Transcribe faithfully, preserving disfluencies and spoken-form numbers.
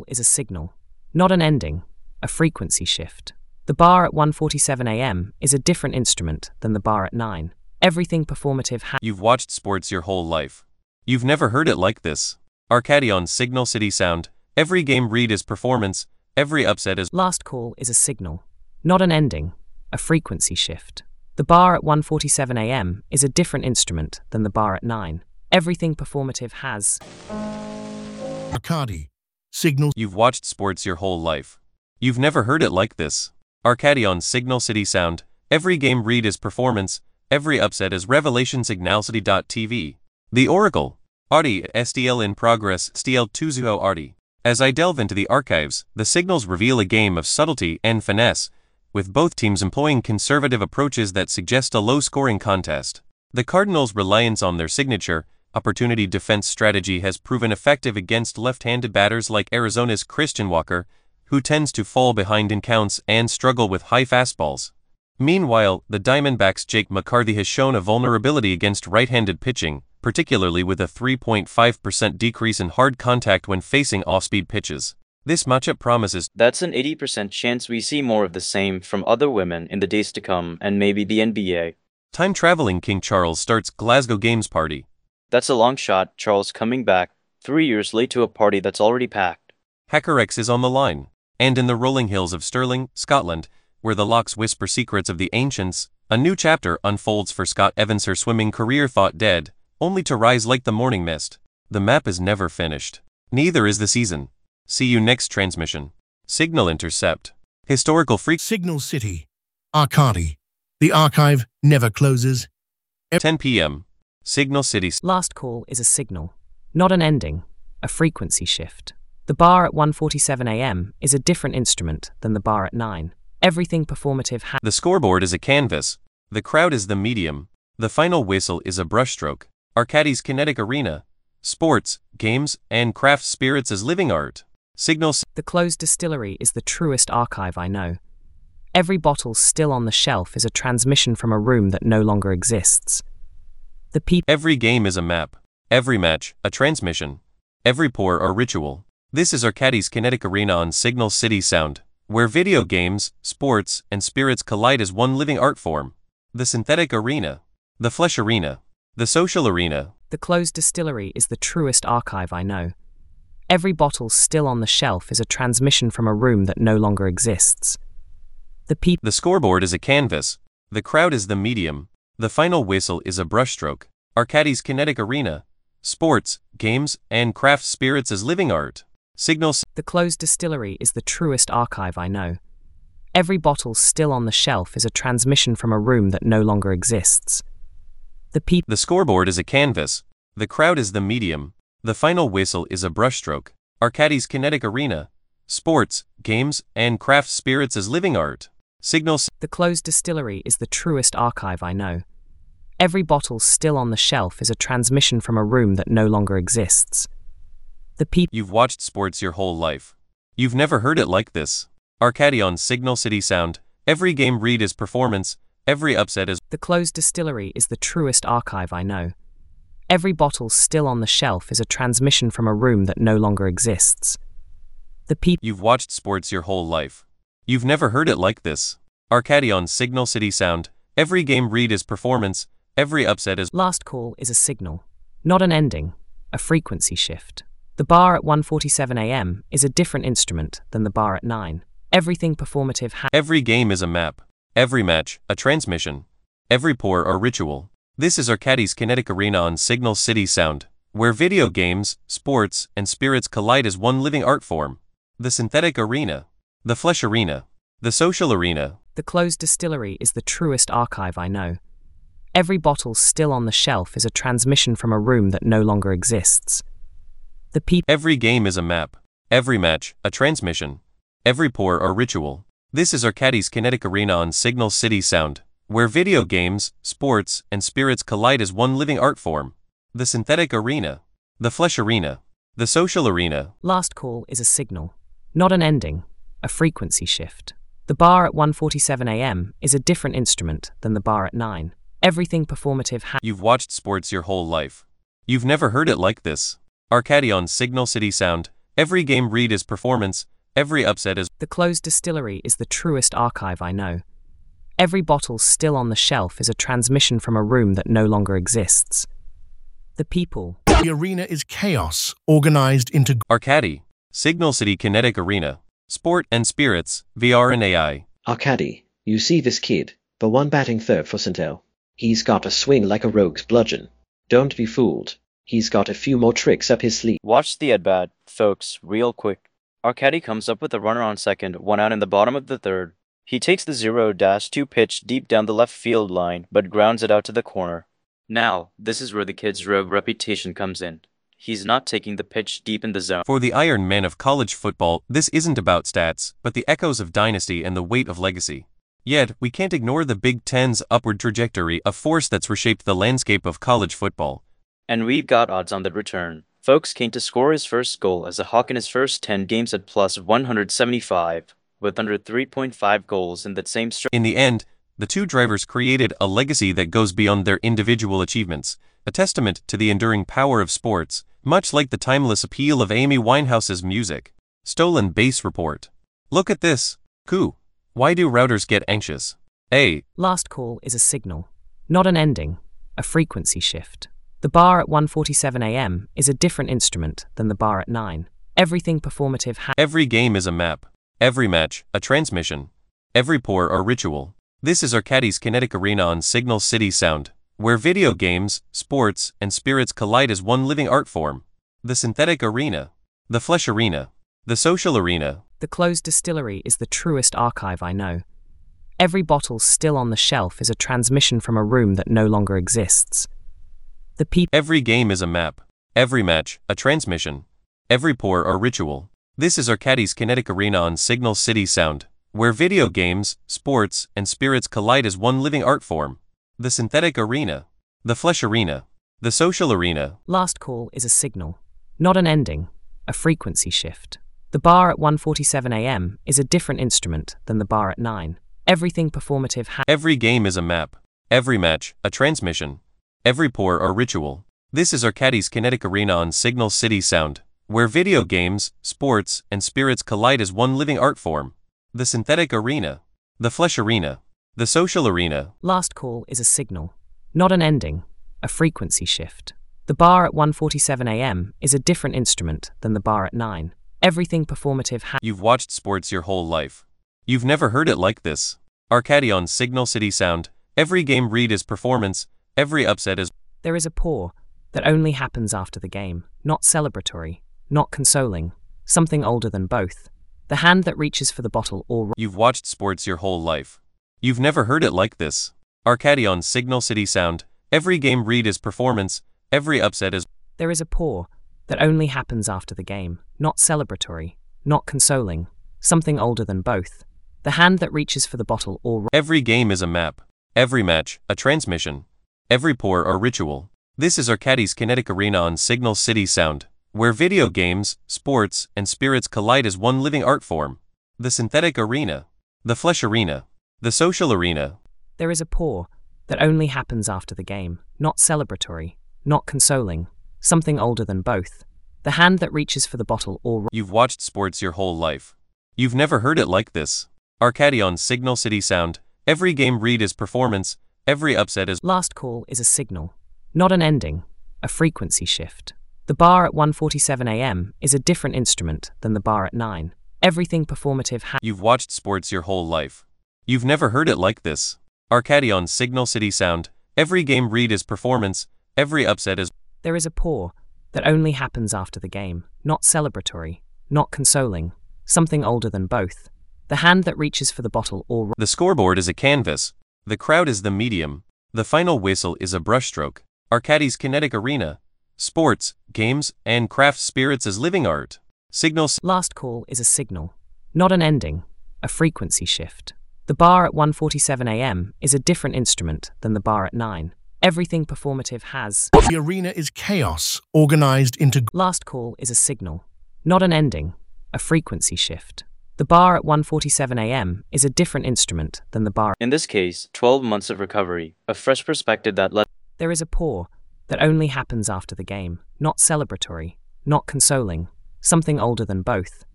is a signal, not an ending, a frequency shift. The bar at one forty-seven a m is a different instrument than the bar at nine. Everything performative ha- You've watched sports your whole life. You've never heard it like this. Arcady on Signal City Sound. Every game read is performance, every upset is... Last call is a signal, not an ending, a frequency shift. The bar at one forty-seven a m is a different instrument than the bar at nine. Everything performative has... Arcady. Signal. You've watched sports your whole life. You've never heard it like this. Arcady on Signal City Sound. Every game read is performance, every upset is revelation. Signalcity dot T V. The Oracle. Arty, S D L in progress, S D L two point oh Arty. As I delve into the archives, the signals reveal a game of subtlety and finesse, with both teams employing conservative approaches that suggest a low-scoring contest. The Cardinals' reliance on their signature, opportunity defense strategy has proven effective against left-handed batters like Arizona's Christian Walker, who tends to fall behind in counts and struggle with high fastballs. Meanwhile, the Diamondbacks' Jake McCarthy has shown a vulnerability against right-handed pitching, particularly with a three point five percent decrease in hard contact when facing off-speed pitches. This matchup promises... That's an eighty percent chance we see more of the same from other women in the days to come and maybe the N B A. Time-traveling King Charles starts Glasgow Games party. That's a long shot, Charles coming back, three years late to a party that's already packed. HackerX is on the line. And in the rolling hills of Stirling, Scotland, where the locks whisper secrets of the ancients, a new chapter unfolds for Scott Evans. Her swimming career thought dead, only to rise like the morning mist. The map is never finished. Neither is the season. See you next transmission. Signal Intercept. Historical freak. Signal City. Arcady. The archive never closes. ten p m Signal City. Last call is a signal, not an ending, a frequency shift. The bar at one forty-seven a m is a different instrument than the bar at nine. Everything performative ha- The scoreboard is a canvas. The crowd is the medium. The final whistle is a brushstroke. Arcady's kinetic arena. Sports, games, and craft spirits as living art. Signal. The closed distillery is the truest archive I know. Every bottle still on the shelf is a transmission from a room that no longer exists. The peop- Every game is a map. Every match, a transmission. Every pour, a ritual. This is Arcady's kinetic arena on Signal City Sound, where video games, sports, and spirits collide as one living art form. The synthetic arena. The flesh arena. The social arena. The closed distillery is the truest archive I know. Every bottle still on the shelf is a transmission from a room that no longer exists. The peop- The scoreboard is a canvas. The crowd is the medium. The final whistle is a brushstroke. Arcady's kinetic arena. Sports, games, and craft spirits as living art. Signal. The closed distillery is the truest archive I know. Every bottle still on the shelf is a transmission from a room that no longer exists. The peop- The scoreboard is a canvas. The crowd is the medium. The final whistle is a brushstroke. Arcady's kinetic arena. Sports, games, and craft spirits as living art. Signal. The closed distillery is the truest archive I know. Every bottle still on the shelf is a transmission from a room that no longer exists. The peop- You've watched sports your whole life. You've never heard it like this. Arcady on Signal City Sound. Every game read is performance, every upset is... The closed distillery is the truest archive I know. Every bottle still on the shelf is a transmission from a room that no longer exists. The peop- You've watched sports your whole life. You've never heard it like this. Arcady on Signal City Sound. Every game read is performance, every upset is... Last call is a signal, not an ending, a frequency shift. The bar at one forty-seven a m is a different instrument than the bar at nine. Everything performative ha- Every game is a map. Every match, a transmission. Every pour, a ritual. This is Arcady's kinetic arena on Signal City Sound, where video games, sports, and spirits collide as one living art form. The synthetic arena. The flesh arena. The social arena. The closed distillery is the truest archive I know. Every bottle still on the shelf is a transmission from a room that no longer exists. The peop- Every game is a map. Every match, a transmission. Every pour, a ritual. This is Arcady's kinetic arena on Signal City Sound, where video games, sports, and spirits collide as one living art form. The synthetic arena. The flesh arena. The social arena. Last call is a signal, not an ending, a frequency shift. The bar at one forty-seven a m is a different instrument than the bar at nine. Everything performative ha- You've watched sports your whole life. You've never heard it like this. Arcady on Signal City Sound. Every game read is performance, every upset is. The closed distillery is the truest archive I know. Every bottle still on the shelf is a transmission from a room that no longer exists. The people. The arena is chaos, organized into Arcady, Signal City Kinetic Arena, Sport and Spirits, V R and A I. Arcady, you see this kid, the one batting third for Centel. He's got a swing like a rogue's bludgeon. Don't be fooled. He's got a few more tricks up his sleeve. Watch the at-bat, folks, real quick. Arcady comes up with a runner on second, one out in the bottom of the third. He takes the zero two pitch deep down the left field line, but grounds it out to the corner. Now, this is where the kid's rogue reputation comes in. He's not taking the pitch deep in the zone. For the Iron Man of college football, this isn't about stats, but the echoes of dynasty and the weight of legacy. Yet, we can't ignore the Big Ten's upward trajectory, a force that's reshaped the landscape of college football. And we've got odds on the return. Folks came to score his first goal as a Hawk in his first ten games at plus one hundred seventy-five, with under three point five goals in that same stretch. In the end, the two drivers created a legacy that goes beyond their individual achievements, a testament to the enduring power of sports, much like the timeless appeal of Amy Winehouse's music. Stolen Base Report. Look at this. Coup. Why do routers get anxious? A. Last call is a signal, not an ending, a frequency shift. The bar at one forty-seven a m is a different instrument than the bar at nine. Everything performative ha- Every game is a map. Every match, a transmission. Every pour, a ritual. This is Arcady's Kinetic Arena on Signal City Sound, where video games, sports, and spirits collide as one living art form. The synthetic arena. The flesh arena. The social arena. The closed distillery is the truest archive I know. Every bottle still on the shelf is a transmission from a room that no longer exists. The people. Every game is a map. Every match, a transmission. Every pour, a ritual. This is Arcady's Kinetic Arena on Signal City Sound, where video games, sports, and spirits collide as one living art form. The synthetic arena. The flesh arena. The social arena. Last call is a signal, not an ending, a frequency shift. The bar at one forty-seven a m is a different instrument than the bar at nine. Everything performative ha- Every game is a map. Every match, a transmission. Every pour, a ritual. This is Arcady's Kinetic Arena on Signal City Sound, where video games, sports, and spirits collide as one living art form. The synthetic arena. The flesh arena. The social arena. Last call is a signal, not an ending, a frequency shift. The bar at one forty-seven a m is a different instrument than the bar at nine. Everything performative ha- You've watched sports your whole life. You've never heard it like this. Arcady on Signal City Sound. Every game read is performance, every upset is. There is a pour that only happens after the game, not celebratory, not consoling, something older than both. The hand that reaches for the bottle or. You've watched sports your whole life. You've never heard it like this. Arcady on Signal City Sound. Every game read is performance, every upset is. There is a pour that only happens after the game, not celebratory, not consoling, something older than both. The hand that reaches for the bottle or. Every game is a map. Every match, a transmission. Every pour, a ritual. This is Arcady's Kinetic Arena on Signal City Sound, where video games, sports, and spirits collide as one living art form. The synthetic arena. The flesh arena. The social arena. There is a pour that only happens after the game, not celebratory, not consoling, something older than both. The hand that reaches for the bottle or. You've watched sports your whole life. You've never heard it like this. Arcady on Signal City Sound. Every game read is performance, every upset is. Last call is a signal, not an ending, a frequency shift. The bar at one forty-seven a m is a different instrument than the bar at nine. Everything performative ha- You've watched sports your whole life. You've never heard it like this. Arcady on Signal City Sound. Every game read is performance, every upset is. There is a pour that only happens after the game, not celebratory, not consoling, something older than both. The hand that reaches for the bottle or. The scoreboard is a canvas. The crowd is the medium. The final whistle is a brushstroke. Arcady's Kinetic Arena. Sports, games, and craft spirits as living art. Signals. Last call is a signal, not an ending, a frequency shift. The bar at one forty-seven a m is a different instrument than the bar at nine. Everything performative has. The arena is chaos, organized into. Last call is a signal, not an ending, a frequency shift. The bar at one forty-seven a m is a different instrument than the bar. In this case, twelve months of recovery, a fresh perspective that let. There is a pour that only happens after the game, not celebratory, not consoling, something older than both.